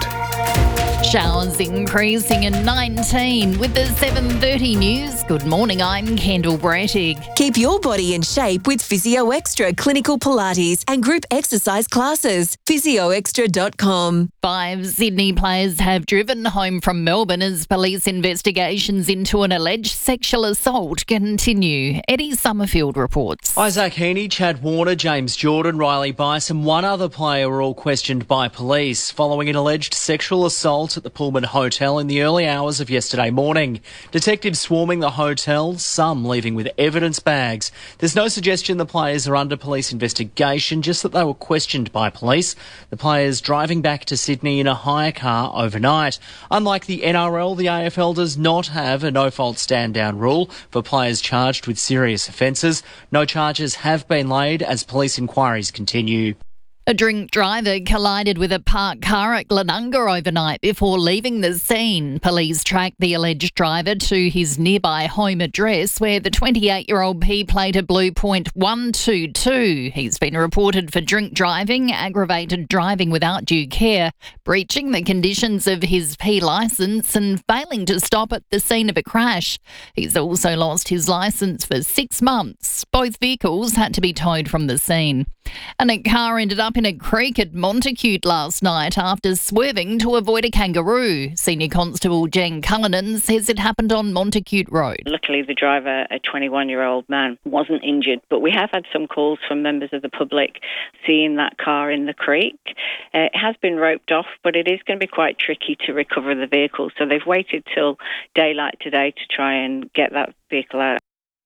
Showers increasing in nineteen with the seven thirty news. Good morning, I'm Kendall Brettig. Keep your body in shape with Physio Extra Clinical Pilates and group exercise classes. physio extra dot com. Five Sydney players have driven home from Melbourne as police investigations into an alleged sexual assault continue. Eddie Summerfield reports. Isaac Heaney, Chad Warner, James Jordan, Riley Bice and one other player were all questioned by police following an alleged sexual assault at the Pullman Hotel in the early hours of yesterday morning. Detectives swarming the hotel, some leaving with evidence bags. There's no suggestion the players are under police investigation, just that they were questioned by police. The players driving back to Sydney in a hire car overnight. Unlike the N R L, the A F L does not have a no-fault stand-down rule for players charged with serious offences. No charges have been laid as police inquiries continue. A drink driver collided with a parked car at Glenunga overnight before leaving the scene. Police tracked the alleged driver to his nearby home address where the twenty-eight-year-old P-plated Blue Point one two two. He's been reported for drink driving, aggravated driving without due care, breaching the conditions of his P licence and failing to stop at the scene of a crash. He's also lost his licence for six months. Both vehicles had to be towed from the scene. And a car ended up in a creek at Montacute last night after swerving to avoid a kangaroo. Senior Constable Jen Cullinan says it happened on Montacute Road. Luckily, the driver, a twenty-one-year-old man, wasn't injured, but we have had some calls from members of the public seeing that car in the creek. Uh, it has been roped off, but it is going to be quite tricky to recover the vehicle, so they've waited till daylight today to try and get that vehicle out.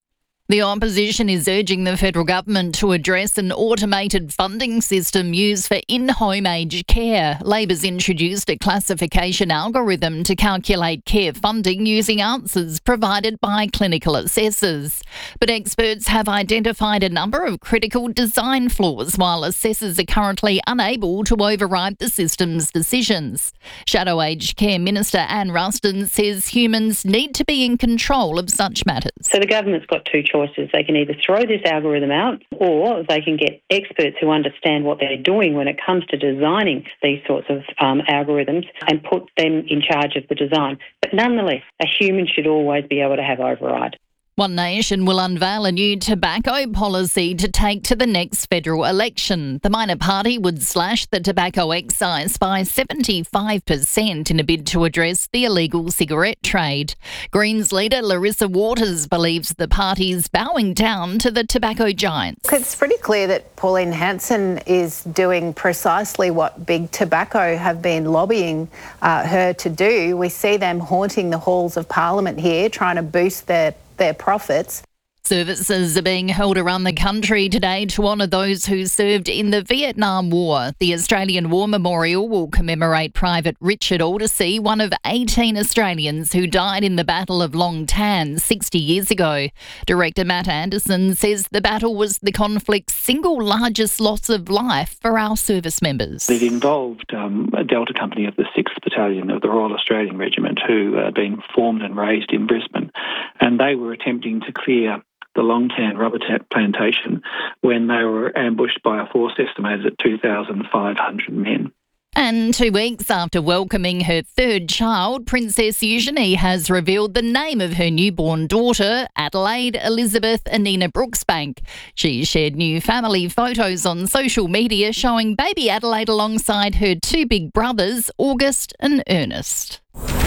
The opposition is urging the federal government to address an automated funding system used for in-home aged care. Labor's introduced a classification algorithm to calculate care funding using answers provided by clinical assessors. But experts have identified a number of critical design flaws, while assessors are currently unable to override the system's decisions. Shadow Aged Care Minister Anne Ruston says humans need to be in control of such matters. So the government's got two choices. They can either throw this algorithm out, or they can get experts who understand what they're doing when it comes to designing these sorts of um, algorithms and put them in charge of the design. But nonetheless, a human should always be able to have override. One Nation will unveil a new tobacco policy to take to the next federal election. The minor party would slash the tobacco excise by seventy-five percent in a bid to address the illegal cigarette trade. Greens leader Larissa Waters believes the party's bowing down to the tobacco giants. It's pretty clear that Pauline Hanson is doing precisely what Big Tobacco have been lobbying uh, her to do. We see them haunting the halls of Parliament here, trying to boost their their profits. Services are being held around the country today to honour those who served in the Vietnam War. The Australian War Memorial will commemorate Private Richard Aldersey, one of eighteen Australians who died in the Battle of Long Tan sixty years ago. Director Matt Anderson says the battle was the conflict's single largest loss of life for our service members. It involved um, a Delta Company of the sixth Battalion of the Royal Australian Regiment, who had been formed and raised in Brisbane, and they were attempting to clear the Long Tan rubber plantation when they were ambushed by a force estimated at two thousand five hundred men. And two weeks after welcoming her third child, Princess Eugenie has revealed the name of her newborn daughter, Adelaide Elizabeth Anina Brooksbank. She shared new family photos on social media showing baby Adelaide alongside her two big brothers, August and Ernest.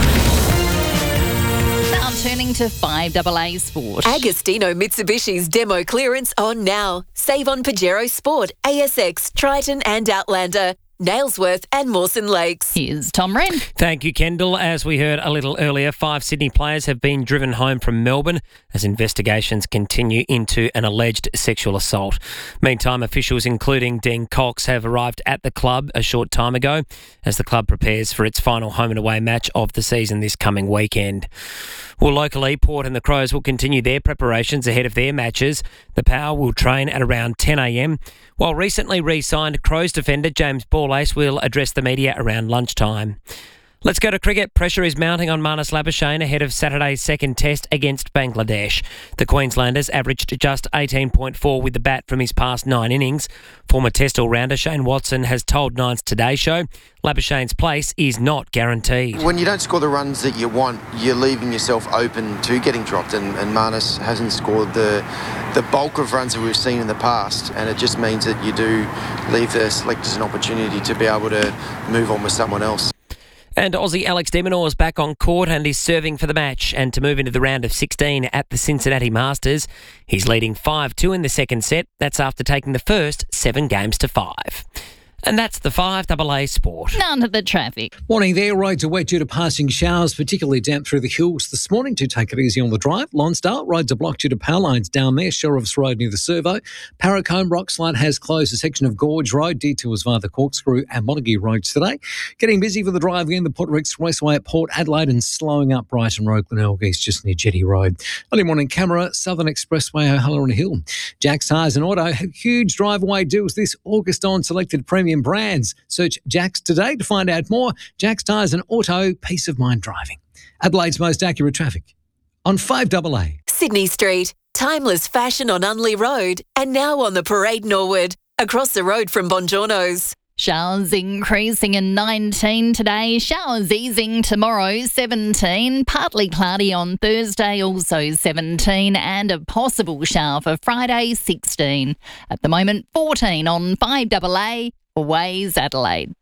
Now turning to five A A Sport. Agostino Mitsubishi's demo clearance on now. Save on Pajero Sport, A S X, Triton and Outlander, Nailsworth and Mawson Lakes. Here's Tom Wren. Thank you, Kendall. As we heard a little earlier, five Sydney players have been driven home from Melbourne as investigations continue into an alleged sexual assault. Meantime, officials including Dean Cox have arrived at the club a short time ago as the club prepares for its final home and away match of the season this coming weekend. Well, locally, Port and the Crows will continue their preparations ahead of their matches. The Power will train at around ten a m, while recently re-signed Crows defender James Borlase will address the media around lunchtime. Let's go to cricket. Pressure is mounting on Marnus Labuschagne ahead of Saturday's second test against Bangladesh. The Queenslanders averaged just eighteen point four with the bat from his past nine innings. Former Test all-rounder Shane Watson has told Nine's Today Show Labuschagne's place is not guaranteed. When you don't score the runs that you want, you're leaving yourself open to getting dropped, and, and Marnus hasn't scored the the bulk of runs that we've seen in the past, and it just means that you do leave the selectors an opportunity to be able to move on with someone else. And Aussie Alex de Minaur is back on court and is serving for the match. And to move into the round of sixteen at the Cincinnati Masters, he's leading five two in the second set. That's after taking the first seven games to five. And that's the five A A Sport. None of the traffic. Morning there. Roads are wet due to passing showers, particularly damp through the hills this morning. Do take it easy on the drive. Lonsdale, roads are blocked due to power lines down there. Sheriff's Road near the Servo. Parracombe, Rockslide has closed a section of Gorge Road. Detours via the Corkscrew and Montague roads today. Getting busy for the drive again. The Port Rex Raceway at Port Adelaide and slowing up Brighton Road, Glenelg East just near Jetty Road. Early morning camera, Southern Expressway, O'Halloran Hill. Jack's Tyres and Auto have huge drive-away deals this August on selected premium brands. Search Jack's today to find out more. Jack's Tyres and Auto, peace of mind driving. Adelaide's most accurate traffic on five A A. Sydney Street, timeless fashion on Unley Road, and now on the Parade Norwood, across the road from Bongiorno's. Showers increasing in nineteen today. Showers easing tomorrow, seventeen. Partly cloudy on Thursday, also seventeen. And a possible shower for Friday, sixteen. At the moment, fourteen on five A A. Ways Adelaide.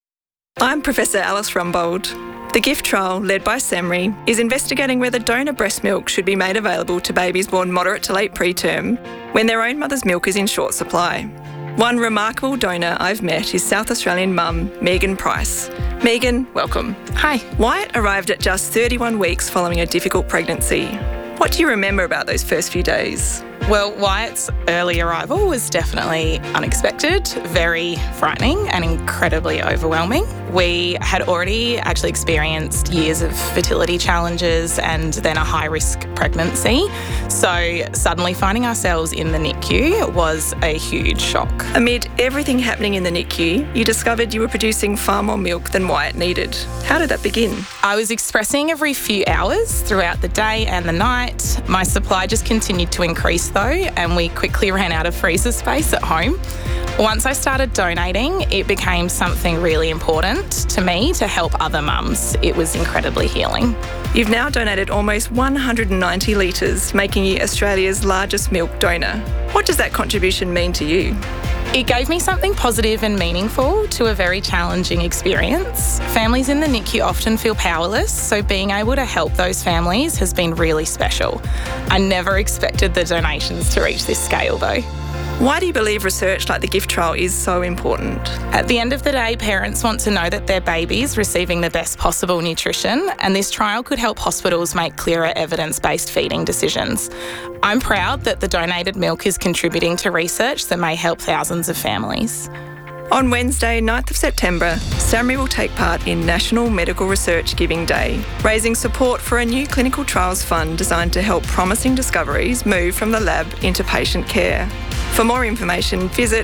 I'm Professor Alice Rumbold. The GIFT trial, led by SEMRI, is investigating whether donor breast milk should be made available to babies born moderate to late preterm when their own mother's milk is in short supply. One remarkable donor I've met is South Australian mum Megan Price. Megan, welcome. Hi. Wyatt arrived at just thirty-one weeks following a difficult pregnancy. What do you remember about those first few days? Well, Wyatt's early arrival was definitely unexpected, very frightening and incredibly overwhelming. We had already actually experienced years of fertility challenges and then a high-risk pregnancy. So suddenly finding ourselves in the N I C U was a huge shock. Amid everything happening in the N I C U, you discovered you were producing far more milk than Wyatt needed. How did that begin? I was expressing every few hours throughout the day and the night. My supply just continued to increase though, and we quickly ran out of freezer space at home. Once I started donating, it became something really important to me to help other mums. It was incredibly healing. You've now donated almost one hundred ninety litres, making you Australia's largest milk donor. What does that contribution mean to you? It gave me something positive and meaningful to a very challenging experience. Families in the N I C U often feel powerless, so being able to help those families has been really special. I never expected the donations to reach this scale though. Why do you believe research like the gift trial is so important? At the end of the day, parents want to know that their baby's receiving the best possible nutrition, and this trial could help hospitals make clearer evidence-based feeding decisions. I'm proud that the donated milk is contributing to research that may help thousands of families. On Wednesday, ninth of September, SAHMRI will take part in National Medical Research Giving Day, raising support for a new clinical trials fund designed to help promising discoveries move from the lab into patient care. For more information, visit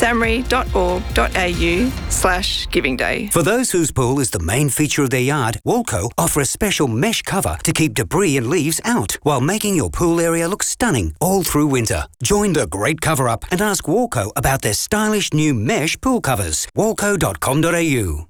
samri.org.au slash giving day. For those whose pool is the main feature of their yard, Walco offer a special mesh cover to keep debris and leaves out while making your pool area look stunning all through winter. Join the great cover-up and ask Walco about their stylish new mesh pool covers. walco dot com dot a u.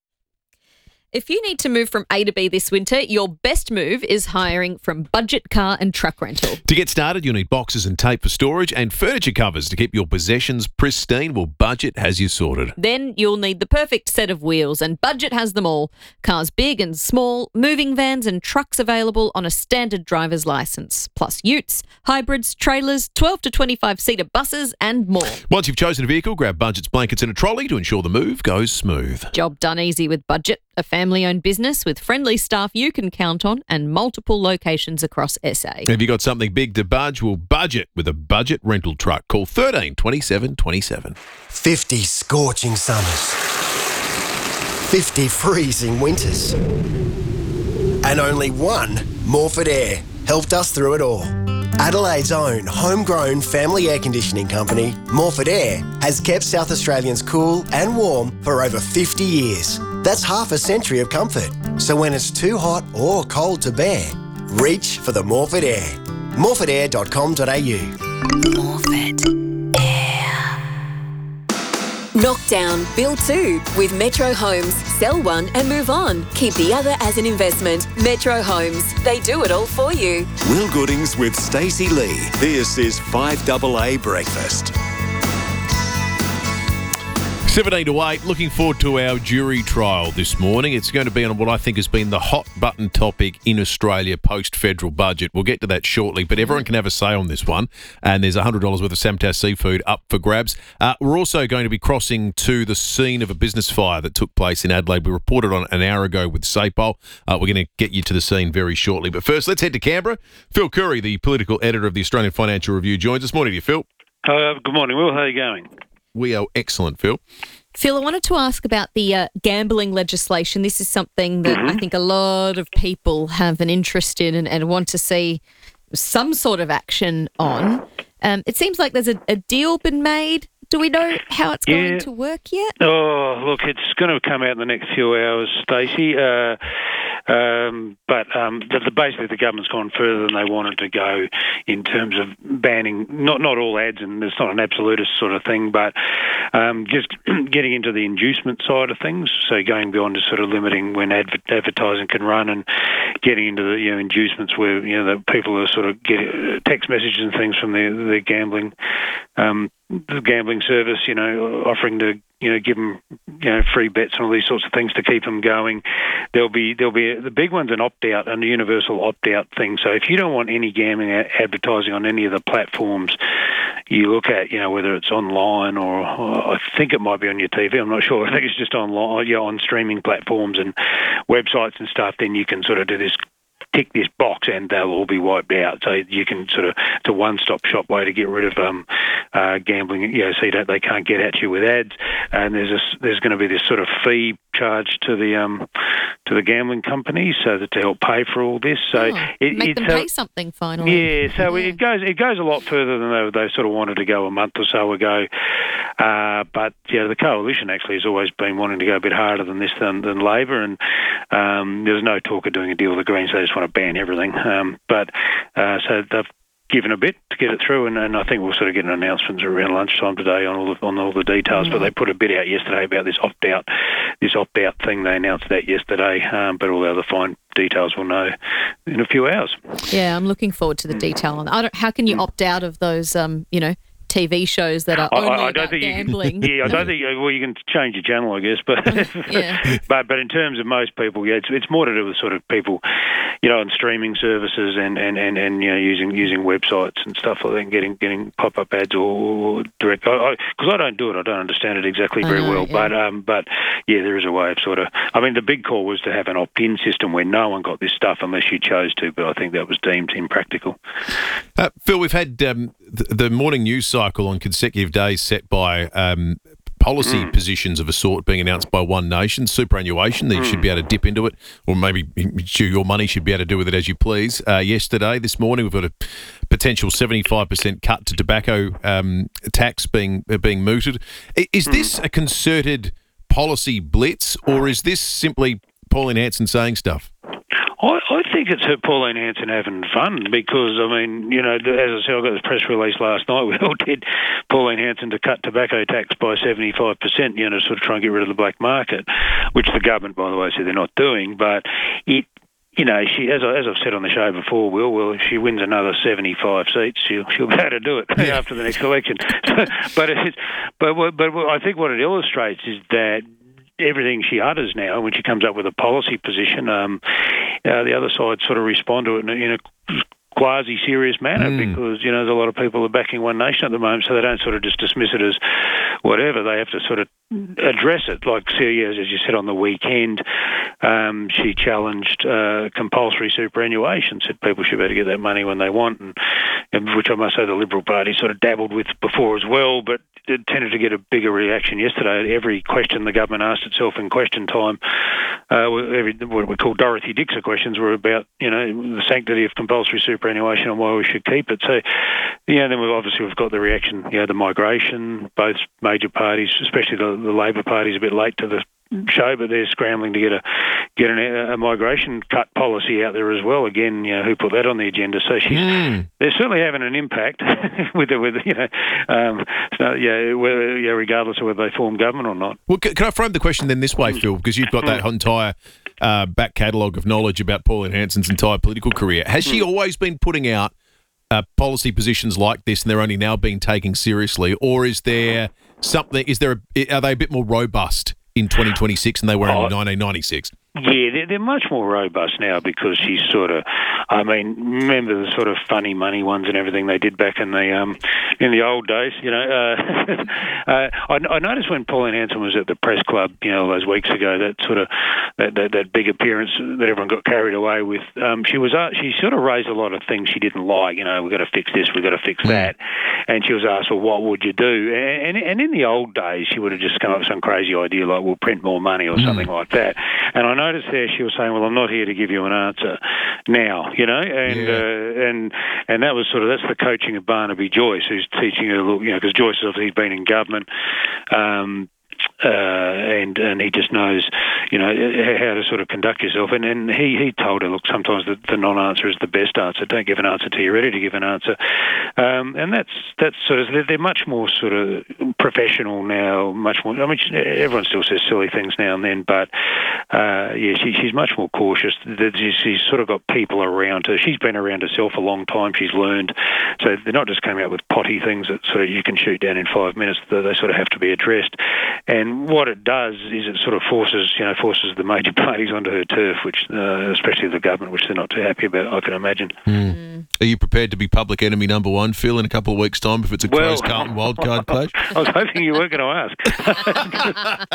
If you need to move from A to B this winter, your best move is hiring from Budget Car and Truck Rental. To get started, you'll need boxes and tape for storage and furniture covers to keep your possessions pristine. Well, Budget has you sorted. Then you'll need the perfect set of wheels, and Budget has them all. Cars big and small, moving vans and trucks available on a standard driver's licence, plus utes, hybrids, trailers, twelve to twenty-five seater buses and more. Once you've chosen a vehicle, grab Budget's blankets and a trolley to ensure the move goes smooth. Job done easy with Budget, a family-owned business with friendly staff you can count on and multiple locations across S A. Have you got something big to budge? Well, budget with a Budget rental truck. Call thirteen twenty-seven twenty-seven. fifty scorching summers. fifty freezing winters. And only one Morford Air helped us through it all. Adelaide's own homegrown family air conditioning company, Morford Air, has kept South Australians cool and warm for over fifty years. That's half a century of comfort. So when it's too hot or cold to bear, reach for the Morford Air. morford air dot com dot a u. Morford Air. Knock down, build two with Metro Homes. Sell one and move on. Keep the other as an investment. Metro Homes. They do it all for you. Will Goodings with Stacey Lee. This is five double A Breakfast. seventeen to eight, looking forward to our jury trial this morning. It's going to be on what I think has been the hot button topic in Australia post-federal budget. We'll get to that shortly, but everyone can have a say on this one, and there's one hundred dollars worth of Samtas seafood up for grabs. Uh, we're also going to be crossing to the scene of a business fire that took place in Adelaide. We reported on an hour ago with SAPOL. Uh, we're going to get you to the scene very shortly. But first, let's head to Canberra. Phil Curry, the political editor of the Australian Financial Review, joins us. Morning to you, Phil. Uh, good morning, Will. How are you going? We are excellent, Phil. Phil, I wanted to ask about the uh, gambling legislation. This is something that mm-hmm. I think a lot of people have an interest in and, and want to see some sort of action on. Um, it seems like there's a, a deal been made. Do we know how it's yeah. going to work yet? Oh, look, it's going to come out in the next few hours, Stacey. Uh, um, but um, the, the, basically the government's gone further than they wanted to go in terms of banning, not not all ads, and it's not an absolutist sort of thing, but um, just getting into the inducement side of things, so going beyond just sort of limiting when adver- advertising can run and getting into the you know inducements where you know the people are sort of getting text messages and things from their, their gambling um, the gambling service, you know, offering to, you know, give them, you know, free bets and all these sorts of things to keep them going. There'll be, there'll be, the big one's an opt-out, a universal opt-out thing. So if you don't want any gambling advertising on any of the platforms you look at, you know, whether it's online or, or I think it might be on your T V, I'm not sure. I think it's just online, yeah, on streaming platforms and websites and stuff, then you can sort of do this tick this box and they'll all be wiped out. So you can sort of, it's a one-stop shop way to get rid of um, uh, gambling, you know, so you don't, they can't get at you with ads. And there's a, there's going to be this sort of fee charged to the um, to the gambling companies so that to help pay for all this. So Oh, it, make it's them a- pay something finally. yeah, so it goes it goes a lot further than they, they sort of wanted to go a month or so ago. Uh, but yeah, the coalition actually has always been wanting to go a bit harder than this than, than Labor, and um, there's no talk of doing a deal with the Greens. They just want to ban everything. Um, but uh, so they've given a bit to get it through, and, and I think we'll sort of get an announcement around lunchtime today on all the, on all the details. Mm. But they put a bit out yesterday about this opt out, this opt out thing. They announced that yesterday, um, but all the other fine details we'll know in a few hours. Yeah, I'm looking forward to the detail on that. I don't, how can you opt out of those, um, you know, T V shows that are I, only I, I about don't think gambling? You, yeah, I don't think. Well, you can change your channel, I guess, but yeah. but but in terms of most people, yeah, it's it's more to do with sort of people, you know, on streaming services and, and, and, and you know using using websites and stuff like that, and getting getting pop up ads or, or direct. Because I, I, I don't do it, I don't understand it exactly very know, well. yeah. But um, but yeah, there is a way of sort of. I mean, the big call was to have an opt-in system where no one got this stuff unless you chose to. But I think that was deemed impractical. Uh, Phil, we've had um, the, the morning news cycle on consecutive days set by um, policy mm. positions of a sort being announced by One Nation, superannuation, that you mm. should be able to dip into it, or maybe your money should be able to do with it as you please. Uh, yesterday, this morning, we've got a potential seventy-five percent cut to tobacco um, tax being uh, being mooted. Is mm. this a concerted policy blitz, or is this simply Pauline Hanson saying stuff? I, I think it's Pauline Hanson having fun because, I mean, you know, as I said, I got this press release last night. We all did Pauline Hanson to cut tobacco tax by seventy-five percent, you know, sort of try and get rid of the black market, which the government, by the way, said they're not doing. But it, you know, she, as, I, as I've said on the show before, Will, well, if she wins another seventy-five seats, she'll, she'll be able to do it yeah. after the next election. but, it's, but, but I think what it illustrates is that everything she utters now, when she comes up with a policy position, um, uh, the other side sort of respond to it in a, in a quasi-serious manner mm. because, you know, there's a lot of people are backing One Nation at the moment, so they don't sort of just dismiss it as whatever. They have to sort of address it. Like, Celia, as you said, on the weekend, um, she challenged uh, compulsory superannuation, said people should be able to get that money when they want, and, and which I must say the Liberal Party sort of dabbled with before as well, but it tended to get a bigger reaction yesterday. Every question the government asked itself in question time, uh, every, what we call Dorothy Dixer questions were about, you know, the sanctity of compulsory superannuation and why we should keep it. So, you know, then we've obviously we've got the reaction, you know, the migration, both major parties, especially the, the Labor Party is a bit late to the show, but they're scrambling to get a get an, a migration cut policy out there as well. Again, you know, who put that on the agenda? So she's mm. they're certainly having an impact with the, with you know, um, so, yeah, whether, yeah, regardless of whether they form government or not. Well, can I frame the question then this way, Phil? Because you've got that entire uh, back catalogue of knowledge about Pauline Hanson's entire political career. Has she always been putting out uh, policy positions like this, and they're only now being taken seriously, or is there something? Is there a, are they a bit more robust in twenty twenty-six than they were in nineteen ninety-six? Yeah, they're, they're much more robust now because she's sort of, I mean, remember the sort of funny money ones and everything they did back in the um, in the old days, you know. Uh, uh, I, I noticed when Pauline Hanson was at the press club, you know, those weeks ago, that sort of, that, that, that big appearance that everyone got carried away with, um, she was, uh, she sort of raised a lot of things she didn't like, you know, we've got to fix this, we've got to fix that. And she was asked, well, what would you do? And, and, and in the old days, she would have just come up with some crazy idea like, we'll print more money or something like that. And I noticed there she was saying, well, I'm not here to give you an answer now, you know, and yeah. uh, and and that was sort of, that's the coaching of Barnaby Joyce, who's teaching her, you know, because Joyce has obviously been in government, um, uh, and and he just knows, you know, how to sort of conduct yourself. And, and he, he told her, look, sometimes the, the non-answer is the best answer. Don't give an answer till you're ready to give an answer. Um, and that's that's sort of, they're, they're much more sort of professional now, much more, I mean, everyone still says silly things now and then, but uh, yeah, she, she's much more cautious. She's sort of got people around her. She's been around herself a long time. She's learned. So they're not just coming out with potty things that sort of you can shoot down in five minutes. They sort of have to be addressed. and what it does is it sort of forces, you know, forces the major parties onto her turf, which, uh, especially the government, which they're not too happy about, I can imagine. Mm. Are you prepared to be public enemy number one, Phil, in a couple of weeks' time if it's a Well, Crows-Carlton wildcard clash? I was hoping you weren't going to ask.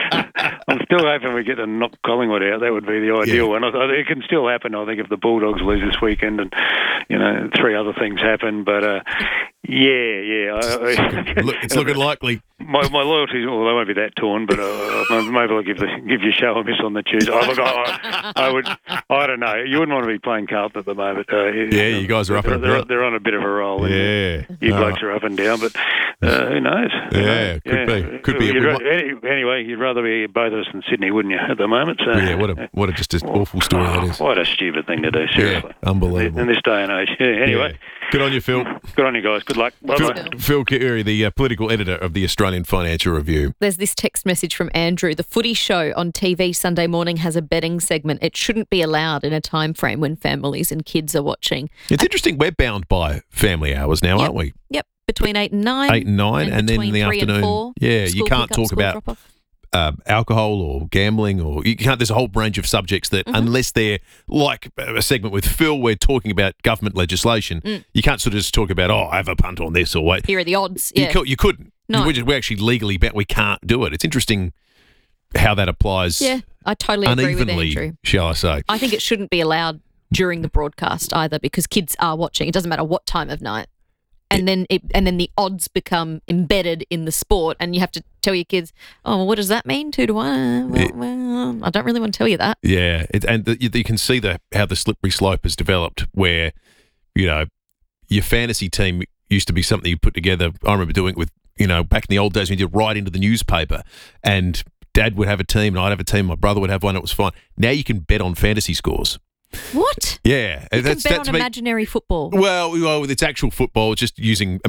I'm still hoping we get to knock Collingwood out. That would be the ideal Yeah. one. I, I, it can still happen, I think, if the Bulldogs lose this weekend and, you know, three other things happen. But, uh, yeah, yeah. I, I, Look, it's looking likely. My, my loyalties, well, they won't be that torn, but uh, maybe I'll give the give your show a miss on the Tuesday. Oh, look, I, I would, I don't know. You wouldn't want to be playing Carlton at the moment. Uh, Yeah, you guys are up they're, and they're, about. they're on a bit of a roll. Yeah. You Oh. blokes are up and down, but uh, who knows? Who Yeah, knows? could be. Could be. You'd We ra- might- any- anyway, you'd rather be both of us in Sydney, wouldn't you, at the moment? So, Yeah, what a what a just an awful story that is. What a stupid thing to do, seriously. Yeah, unbelievable. In this day and age. Yeah, anyway. Yeah. Good on you, Phil. Good on you guys. Good luck. Phil, Bye-bye. Phil Keary, the uh, political editor of the Australian Financial Review. There's this text message from Andrew. The footy show on T V Sunday morning has a betting segment. It shouldn't be allowed in a time frame when families and kids are watching. It's interesting. We're bound by family hours now, Yep. aren't we? Yep, between eight and nine. Eight and nine, and, then in between the three and afternoon. four, yeah, you school can't pickup, talk school about drop-off. uh, alcohol or gambling, or you can't. There's a whole range of subjects that, Mm-hmm. unless they're like a segment with Phil, we're talking about government legislation. Mm. You can't sort of just talk about, oh, I have a punt on this or wait. Here are the odds. You, Yeah. cou- you couldn't. No. We're, just, we're actually legally bet we can't do it. It's interesting how that applies. Yeah, I totally agree with unevenly, Andrew. shall I say? I think it shouldn't be allowed during the broadcast either, because kids are watching. It doesn't matter what time of night. And then it, and then the odds become embedded in the sport, and you have to tell your kids, "Oh, well, what does that mean? Two to one? Well, well, I don't really want to tell you that." Yeah, it, and the, you, you can see the how the slippery slope has developed, where you know your fantasy team used to be something you put together. I remember doing it with you know back in the old days when you did write into the newspaper, and Dad would have a team, and I'd have a team. My brother would have one. It was fine. Now you can bet on fantasy scores. What? Yeah, You that's can bet that's on me- imaginary football. Well, well, it's actual football, just using